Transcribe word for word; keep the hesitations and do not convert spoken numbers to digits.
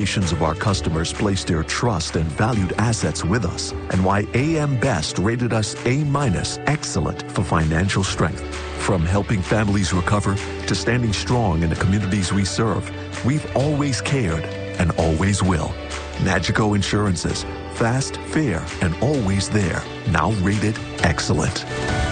Generations of our customers place their trust and valued assets with us, and why A M Best rated us A minus excellent for financial strength. From helping families recover to standing strong in the communities we serve, we've always cared and always will. Magico Insurances, fast, fair, and always there. Now rated excellent.